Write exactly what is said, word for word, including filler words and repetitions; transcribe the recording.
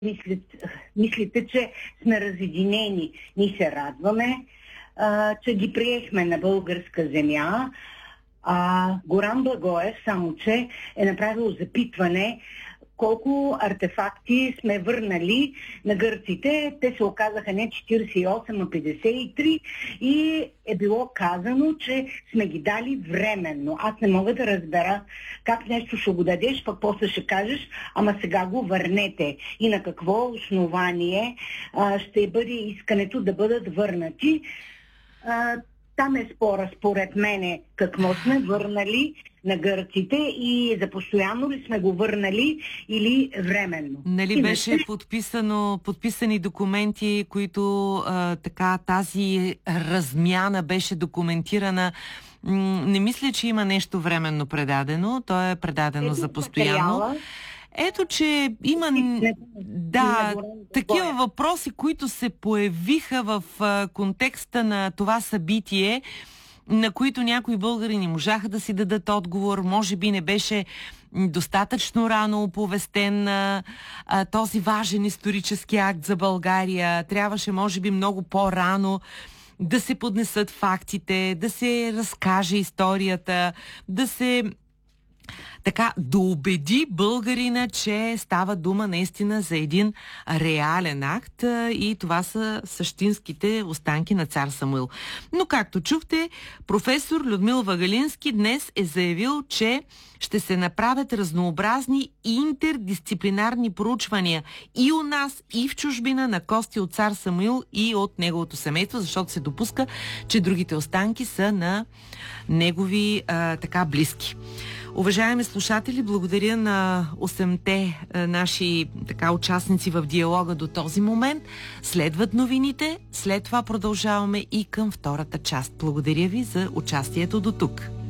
мислите, мислите, че сме разединени. Ние се радваме, а, че ги приехме на българска земя. А Горан Благоев, само че е направил запитване колко артефакти сме върнали на гърците. Те се оказаха не четиридесет и осем, а петдесет и три и е било казано, че сме ги дали временно. Аз не мога да разбера как нещо ще го дадеш, пък после ще кажеш, ама сега го върнете. И на какво основание а, ще бъде искането да бъдат върнати. А, Там е спора, според мене, какво сме върнали на гърците и за постоянно ли сме го върнали или временно. Нали и беше не... подписано, подписани документи, които а, така тази размяна беше документирана. М- не мисля, че има нещо временно предадено. То е предадено е, за постоянно. Материала. Ето, че има не, да, не такива въпроси, които се появиха в а, контекста на това събитие, на които някои българи не можаха да си дадат отговор. Може би не беше достатъчно рано оповестен а, а, този важен исторически акт за България. Трябваше, може би, много по-рано да се поднесат фактите, да се разкаже историята, да се така доубеди българина, че става дума наистина за един реален акт и това са същинските останки на цар Самуил. Но както чухте, професор Людмил Вагалински днес е заявил, че ще се направят разнообразни интердисциплинарни проучвания и у нас, и в чужбина на кости от цар Самуил и от неговото семейство, защото се допуска, че другите останки са на негови а, така близки. Уважаеми слушатели, благодаря на осемте а, наши така участници в диалога до този момент. Следват новините, след това продължаваме и към втората част. Благодаря ви за участието до тук.